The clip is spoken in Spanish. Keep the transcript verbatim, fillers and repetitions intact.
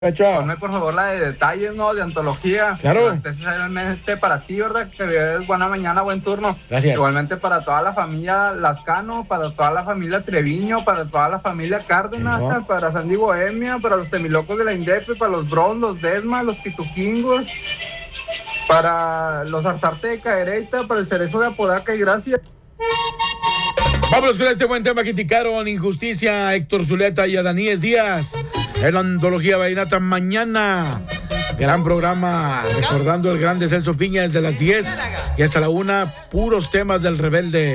Ponme por favor la de detalles, ¿no? De antología. Claro. Especialmente para ti, ¿verdad? Que es buena mañana, buen turno. Gracias. Igualmente para toda la familia Lascano, para toda la familia Treviño, para toda la familia Cárdenas, ¿No? para Sandy Bohemia, para los Temilocos de la Indepe, para los Bron, los Desma, los Pituquingos, para los Arzarte de Cadereyta, para el Cerezo de Apodaca y gracias. Vámonos con este buen tema que indicaron Injusticia, a Héctor Zuleta y a Daníes Díaz. En la antología vallenata mañana. Gran programa, recordando el grande Celso Piña desde las diez y hasta la una, puros temas del Rebelde.